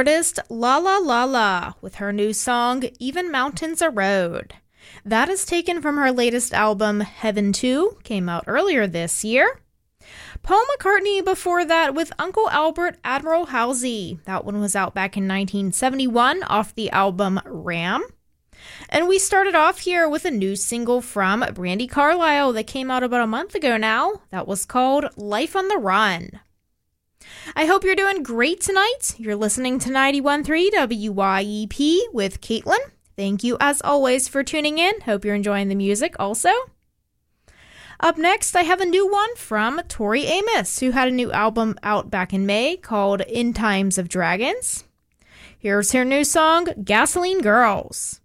artist La La La La with her new song, Even Mountains Are Road. That is taken from her latest album, Heaven 2, came out earlier this year. Paul McCartney before that with Uncle Albert Admiral Halsey. That one was out back in 1971 off the album Ram. And we started off here with a new single from Brandi Carlile that came out about a month ago now. That was called Life on the Run. I hope you're doing great tonight. You're listening to 91.3 WYEP with Caitlin. Thank you as always for tuning in. Hope you're enjoying the music also. Up next, I have a new one from Tori Amos, who had a new album out back in May called In Times of Dragons. Here's her new song, Gasoline Girls.